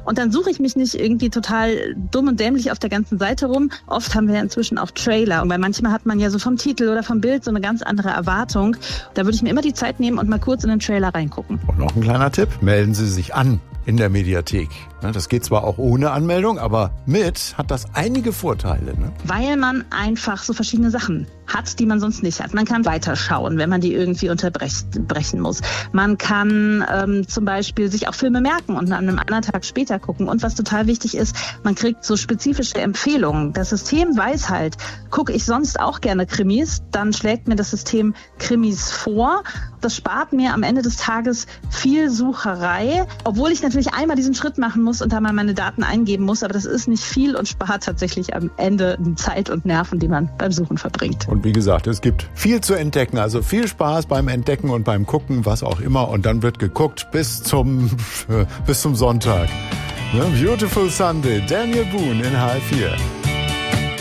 Und dann suche ich mich nicht irgendwie total dumm und dämlich auf der ganzen Seite rum. Oft haben wir ja inzwischen auch Trailer. Und weil manchmal hat man ja so vom Titel oder vom Bild so eine ganz andere Erwartung. Da würde ich mir immer die Zeit nehmen und mal kurz in den Trailer reingucken. Und noch ein kleiner Tipp, melden Sie sich an in der Mediathek. Das geht zwar auch ohne Anmeldung, aber mit hat das einige Vorteile. Ne? Weil man einfach so verschiedene Sachen hat, die man sonst nicht hat. Man kann weiterschauen, wenn man die irgendwie unterbrechen muss. Man kann zum Beispiel sich auch Filme merken und an einem anderen Tag später gucken. Und was total wichtig ist, man kriegt so spezifische Empfehlungen. Das System weiß halt, gucke ich sonst auch gerne Krimis, dann schlägt mir das System Krimis vor. Das spart mir am Ende des Tages viel Sucherei, obwohl ich natürlich einmal diesen Schritt machen muss und da mal meine Daten eingeben muss. Aber das ist nicht viel und spart tatsächlich am Ende Zeit und Nerven, die man beim Suchen verbringt. Und wie gesagt, es gibt viel zu entdecken. Also viel Spaß beim Entdecken und beim Gucken, was auch immer. Und dann wird geguckt bis zum Sonntag. Beautiful Sunday, Daniel Boone in HR4.